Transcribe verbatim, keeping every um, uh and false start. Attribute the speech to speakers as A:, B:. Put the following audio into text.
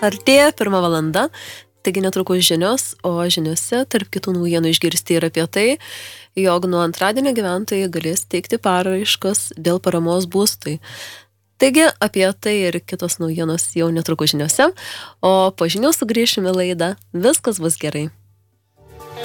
A: Artėja pirma valanda, taigi netrukus žinios, o žiniose tarp kitų naujienų išgirsti ir apie tai, jog nuo antradienio gyventojai galės teikti paraiškas dėl paramos būstui. Taigi apie tai ir kitos naujienos jau netrukus žiniose, o po žinių sugrįšime laidą Viskas bus gerai.